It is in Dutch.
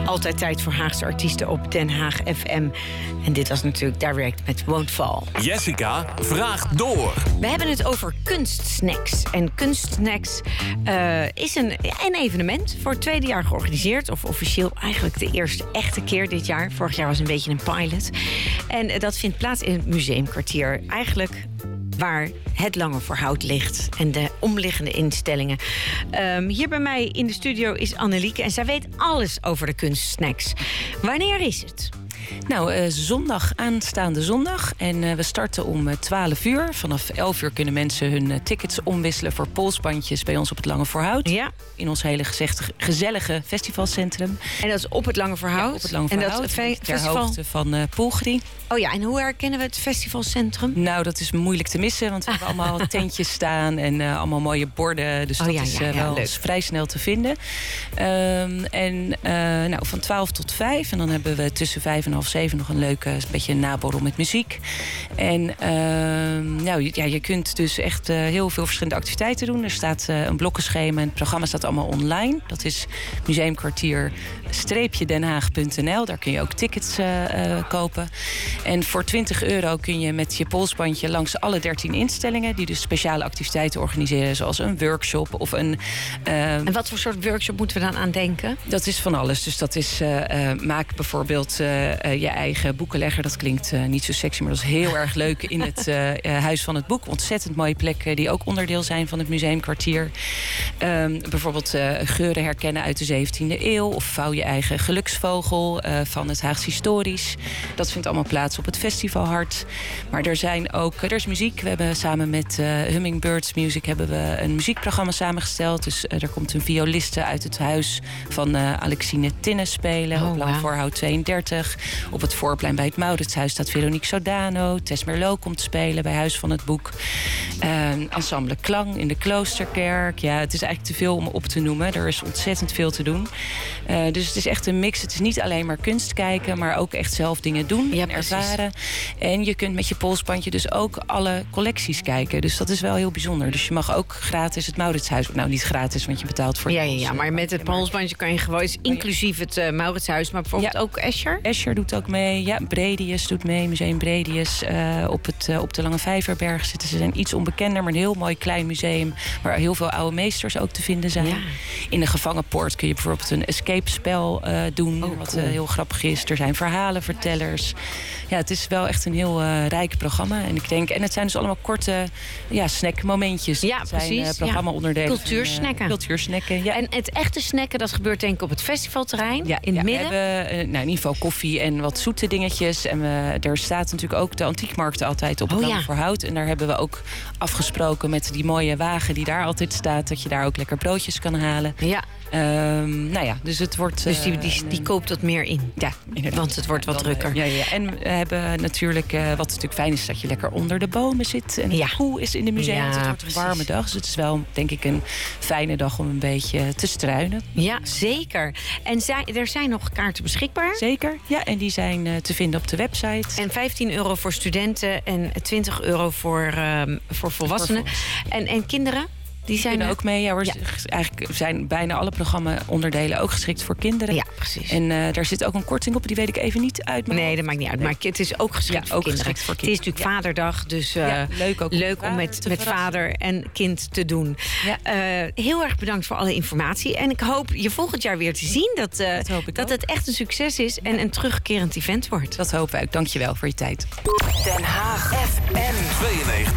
Altijd tijd voor Haagse artiesten op Den Haag FM. En dit was natuurlijk Direct met Won't Fall. Jessica vraagt door. We hebben het over kunstsnacks. En kunstsnacks is een evenement voor het tweede jaar georganiseerd. Of officieel eigenlijk de eerste echte keer dit jaar. Vorig jaar was een beetje een pilot. En dat vindt plaats in het Museumkwartier. Eigenlijk waar het Langevoorhout ligt en de omliggende instellingen. Hier bij mij in de studio is Annelieke en zij weet alles over de kunstsnacks. Wanneer is het? Nou, aanstaande zondag. En we starten om 12 uur. Vanaf 11 uur kunnen mensen hun tickets omwisselen voor polsbandjes bij ons op het Langevoorhout. Ja. In ons hele gezellige festivalcentrum. En dat is op het Langevoorhout? Ja, op het Langevoorhout. En dat ter festival... hoogte van Poelgrie. Oh ja, en hoe herkennen we het festivalcentrum? Nou, dat is moeilijk te missen, want we hebben allemaal tentjes staan en allemaal mooie borden. Dus dat is wel vrij snel te vinden. Van 12 tot 5. En dan hebben we tussen 5 en half 7 nog een leuke beetje een naborrel met muziek. En je kunt dus echt heel veel verschillende activiteiten doen. Er staat een blokkenschema en het programma staat allemaal online. Dat is museumkwartier-denhaag.nl. Daar kun je ook tickets kopen. En voor €20 kun je met je polsbandje langs alle 13 instellingen die dus speciale activiteiten organiseren, zoals een workshop of een... En wat voor soort workshop moeten we dan aan denken? Dat is van alles. Dus dat is maak bijvoorbeeld je eigen boekenlegger. Dat klinkt niet zo sexy, maar dat is heel erg leuk in het Huis van het Boek. Ontzettend mooie plekken die ook onderdeel zijn van het Museumkwartier. Bijvoorbeeld geuren herkennen uit de 17e eeuw. Of vouw je eigen geluksvogel van het Haags Historisch. Dat vindt allemaal plaats op het Festivalhart. Maar er is muziek. We hebben samen met Hummingbirds Music hebben we een muziekprogramma samengesteld. Dus er komt een violiste uit het huis van Alexine Tinne spelen. Op Langevoorhout 32. Op het voorplein bij het Mauritshuis staat Veronique Sodano. Tess Merlot komt spelen bij Huis van het Boek. Ensemble Klang in de Kloosterkerk. Ja, het is eigenlijk te veel om op te noemen. Er is ontzettend veel te doen. Dus het is echt een mix. Het is niet alleen maar kunst kijken, maar ook echt zelf dingen doen en ervaren. En je kunt met je polsbandje dus ook alle collecties kijken. Dus dat is wel heel bijzonder. Dus je mag ook gratis het Mauritshuis... Nou, niet gratis, want je betaalt voor... Ja, maar met het polsbandje kan je gewoon... inclusief het Mauritshuis, maar bijvoorbeeld ook Escher? Escher doet ook mee. Ja, Bredius doet mee. Museum Bredius. Op de Lange Vijverberg zitten. Ze zijn iets onbekender, maar een heel mooi klein museum... waar heel veel oude meesters ook te vinden zijn. Ja. In de Gevangenpoort kun je bijvoorbeeld een escape-spel doen... wat heel grappig is. Er zijn verhalenvertellers. Ja, het is wel echt een heel rijk programma. En het zijn dus allemaal korte snackmomentjes. Ja, precies. Zijn programma-onderdelen. Cultuursnacken. Ja. En het echte snacken, dat gebeurt denk ik op het festivalterrein. Ja, in het midden. We hebben in ieder geval koffie en wat zoete dingetjes. En er staat natuurlijk ook de antiekmarkt altijd op het Langevoorhout. En daar hebben we ook afgesproken met die mooie wagen die daar altijd staat... dat je daar ook lekker broodjes kan halen. Ja. Dus het wordt... Dus die koopt dat meer in? Ja, inderdaad. Want het wordt wat drukker. Ja. En we hebben natuurlijk... wat natuurlijk fijn is, dat je lekker onder de bomen zit. En de koel is in de museum. Het wordt een warme dag. Dus het is wel, denk ik, een fijne dag om een beetje te struinen. Ja, zeker. En er zijn nog kaarten beschikbaar? Zeker, ja. En die zijn te vinden op de website. En €15 voor studenten en €20 voor volwassenen. En kinderen? Die zijn ook mee. Ja, eigenlijk zijn bijna alle programma-onderdelen ook geschikt voor kinderen. Ja, precies. En daar zit ook een korting op, die weet ik even niet uit. Nee, dat maakt niet uit. Maar het is ook geschikt voor kinderen. Het is natuurlijk Vaderdag, dus leuk om met vader en kind te doen. Ja. Heel erg bedankt voor alle informatie. En ik hoop je volgend jaar weer te zien. Dat het echt een succes is en een terugkerend event wordt. Dat hopen wij ook. Dank je wel voor je tijd. Den Haag FM 92.